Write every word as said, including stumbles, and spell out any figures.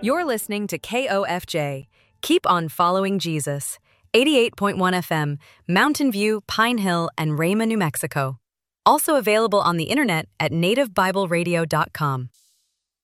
You're listening to K O F J. Keep on following Jesus. eighty-eight point one F M, Mountain View, Pine Hill, and Rama, New Mexico. Also available on the internet at native bible radio dot com.